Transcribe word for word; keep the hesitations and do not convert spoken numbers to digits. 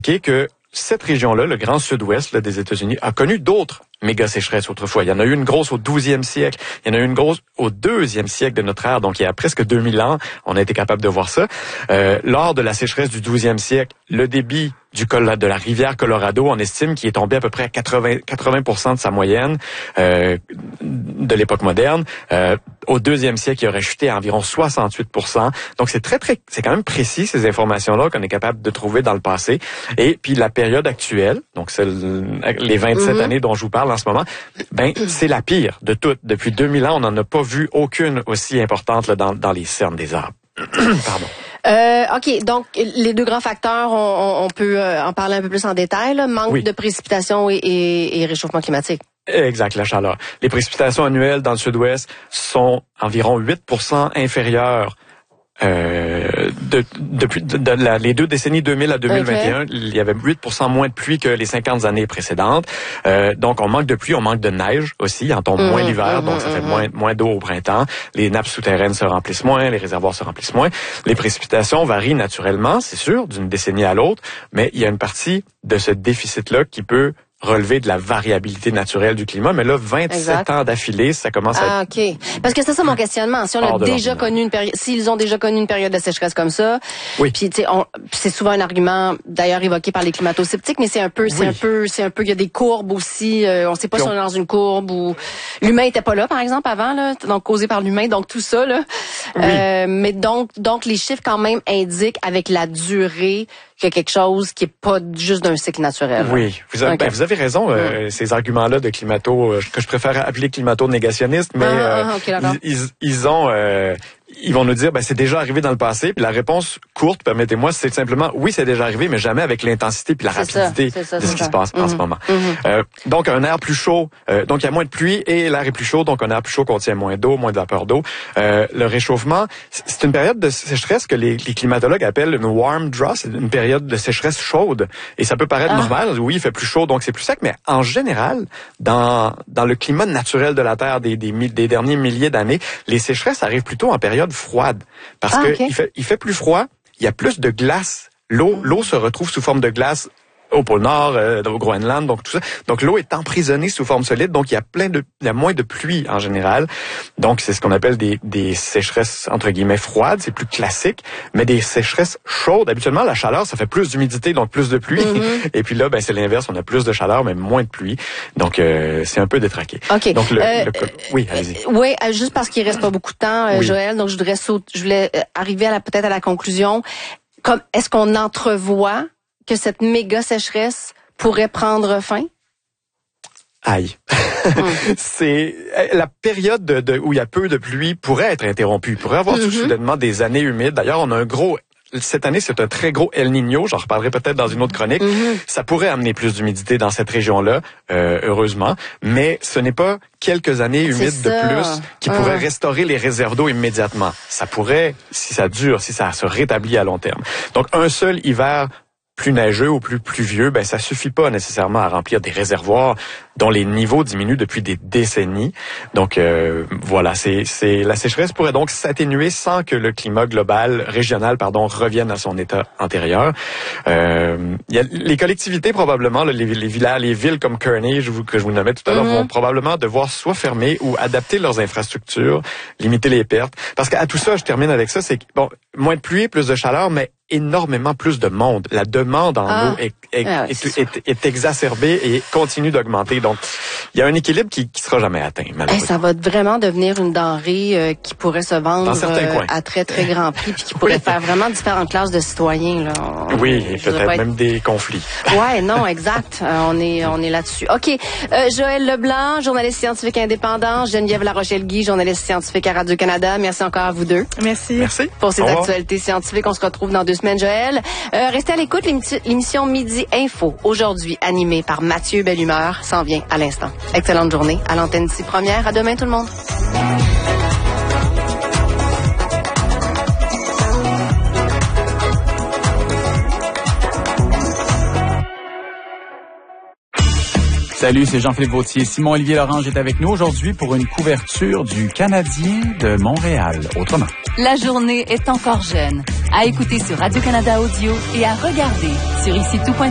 que cette région-là, le grand sud-ouest là, des États-Unis, a connu d'autres méga sécheresses autrefois. Il y en a eu une grosse au douzième siècle, il y en a eu une grosse au deuxième siècle de notre ère, donc il y a presque deux mille ans, on a été capable de voir ça. Euh, lors de la sécheresse du douzième siècle, le débit du col de la rivière Colorado, on estime qu'il est tombé à peu près à quatre-vingts pour cent de sa moyenne euh, de l'époque moderne. Euh, au deuxième siècle, il aurait chuté à environ soixante-huit pour cent. Donc c'est très très, c'est quand même précis ces informations-là qu'on est capable de trouver dans le passé. Et puis la période actuelle, donc c'est les vingt-sept mm-hmm. années dont je vous parle en ce moment, ben c'est la pire de toutes. Depuis deux mille ans, on n'en a pas vu aucune aussi importante là, dans, dans les cernes des arbres. Pardon. Euh, OK, donc les deux grands facteurs, on, on peut en parler un peu plus en détail, là. Manque oui. de précipitations et, et, et réchauffement climatique. Exact, la chaleur. Les précipitations annuelles dans le sud-ouest sont environ huit pour cent inférieures Euh, de, depuis de, de la, les deux décennies deux mille à deux mille vingt et un, okay. il y avait huit pour cent moins de pluie que les cinquante années précédentes. Euh, donc, on manque de pluie, on manque de neige aussi. Il en tombe mmh, moins l'hiver, mmh, donc ça mmh. fait moins, moins d'eau au printemps. Les nappes souterraines se remplissent moins, les réservoirs se remplissent moins. Les précipitations varient naturellement, c'est sûr, d'une décennie à l'autre, mais il y a une partie de ce déficit-là qui peut relever de la variabilité naturelle du climat, mais là, vingt-sept exact. Ans d'affilée, ça commence à ah, être... Ah, OK. Parce que c'est ça mon questionnement. Si on a déjà connu une période, s'ils ont déjà connu une période de sécheresse comme ça, oui. puis tu sais, c'est souvent un argument, d'ailleurs évoqué par les climato-sceptiques, mais c'est un peu, c'est oui. un peu, c'est un peu, il y a des courbes aussi, euh, on sait pas puis si on est dans une courbe ou l'humain était pas là, par exemple, avant, là, donc causé par l'humain, donc tout ça, là. Oui. Euh, mais donc, donc les chiffres quand même indiquent avec la durée qu'il y a quelque chose qui est pas juste d'un cycle naturel. Oui, vous avez, okay. ben, vous avez raison. Euh, mmh. Ces arguments-là de climato, euh, que je préfère appeler climato-négationnistes, mais ah, euh, okay, ils, ils, ils ont, euh, ils vont nous dire, ben c'est déjà arrivé dans le passé. Puis la réponse courte, permettez-moi, c'est simplement, oui, c'est déjà arrivé, mais jamais avec l'intensité puis la c'est rapidité ça, ça, de ce qui ça. se passe mmh. en ce moment. Mmh. Euh, donc un air plus chaud, euh, donc il y a moins de pluie et l'air est plus chaud, donc un air plus chaud contient moins d'eau, moins de vapeur d'eau. Euh, le réchauffement, c'est une période de sécheresse que les, les climatologues appellent une warm drought, c'est une période de sécheresse chaude. Et ça peut paraître ah. normal, oui, il fait plus chaud, donc c'est plus sec, mais en général, dans dans le climat naturel de la Terre des, des, des derniers milliers d'années, les sécheresses arrivent plutôt en période froide. Parce ah, que okay. il fait, il fait plus froid, il y a plus de glace. L'eau, l'eau se retrouve sous forme de glace au pôle Nord, euh, au Groenland, donc tout ça. Donc l'eau est emprisonnée sous forme solide, donc il y a plein de, il y a moins de pluie en général. Donc c'est ce qu'on appelle des, des sécheresses entre guillemets froides, c'est plus classique, mais des sécheresses chaudes. Habituellement la chaleur, ça fait plus d'humidité, donc plus de pluie. Mm-hmm. Et puis là, ben c'est l'inverse, on a plus de chaleur, mais moins de pluie. Donc euh, c'est un peu détraqué. Ok. Donc le, euh, le oui, allez-y. Euh, oui, juste parce qu'il reste pas beaucoup de temps, euh, oui. Joël. Donc je voudrais sauter, je voulais arriver à la peut-être à la conclusion. Comme est-ce qu'on entrevoit que cette méga sécheresse pourrait prendre fin? Aïe. Hum. C'est la période de, de, où il y a peu de pluie pourrait être interrompue. Il pourrait avoir mm-hmm. tout soudainement des années humides. D'ailleurs, on a un gros... Cette année, c'est un très gros El Niño. J'en reparlerai peut-être dans une autre chronique. Mm-hmm. Ça pourrait amener plus d'humidité dans cette région-là, euh, heureusement. Mais ce n'est pas quelques années humides de plus qui mm. pourraient restaurer les réserves d'eau immédiatement. Ça pourrait, si ça dure, si ça se rétablit à long terme. Donc, un seul hiver plus neigeux ou plus pluvieux, ben ça suffit pas nécessairement à remplir des réservoirs dont les niveaux diminuent depuis des décennies. Donc euh, voilà, c'est c'est la sécheresse pourrait donc s'atténuer sans que le climat global régional pardon revienne à son état antérieur. Euh, y a les collectivités probablement là, les, les villages, les villes comme Kearney, je vous, que je vous nommais tout à l'heure, mm-hmm. vont probablement devoir soit fermer ou adapter leurs infrastructures, limiter les pertes. Parce qu'à tout ça, je termine avec ça, c'est que bon, moins de pluie, plus de chaleur, mais énormément plus de monde. La demande en ah. eau est, est, ah, ouais, est, est, est exacerbée et continue d'augmenter. Donc, il y a un équilibre qui qui sera jamais atteint, malheureusement. Hey, ça va vraiment devenir une denrée euh, qui pourrait se vendre euh, à très, très grand prix puis qui pourrait oui. faire vraiment différentes classes de citoyens. Là. On, oui, et peut-être être... même des conflits. Ouais, non, exact. Euh, on est on est là-dessus. OK. Euh, Joël Leblanc, journaliste scientifique indépendant. Geneviève Larochelle-Guy, journaliste scientifique à Radio-Canada. Merci encore à vous deux. Merci. Merci. Pour ces actualités scientifiques, on se retrouve dans deux semaine, Joël. Euh, restez à l'écoute, l'émission Midi Info, aujourd'hui animée par Mathieu Bellumeur, s'en vient à l'instant. Excellente journée à l'antenne d'ici première. À demain tout le monde. Salut, c'est Jean-Philippe Vautier. Simon-Olivier Lorange est avec nous aujourd'hui pour une couverture du Canadien de Montréal. Autrement. La journée est encore jeune. À écouter sur Radio-Canada Audio et à regarder sur ici tout point com.